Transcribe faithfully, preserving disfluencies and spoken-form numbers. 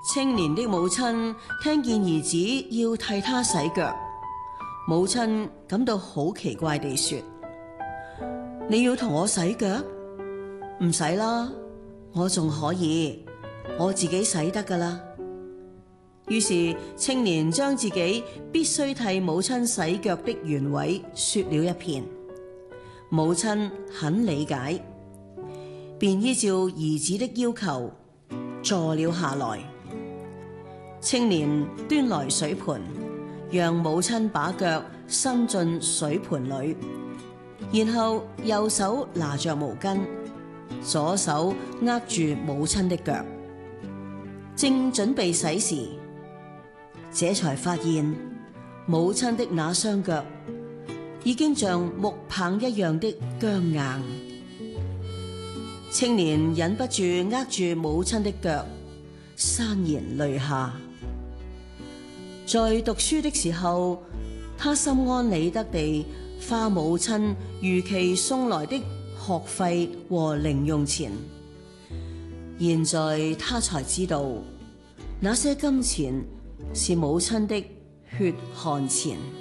青年的母親聽見兒子要替他洗腳，母親感到好奇怪地說：你要同我洗腳？唔使啦，我仲可以，我自己洗得㗎啦。於是青年將自己必須替母親洗腳的原委說了一遍，母親很理解，便依照兒子的要求坐了下來。青年端來水盆，讓母親把腳伸進水盆裏，然後右手拿着毛巾，左手握住母親的腳，正準備洗時，這才發現母親的那雙腳已經像木棒一樣的僵硬。青年忍不住握住母親的腳，潸然淚下。在讀書的時候，他心安理得地花母親如期送來的學費和零用錢。現在他才知道，那些金錢是母親的血汗錢。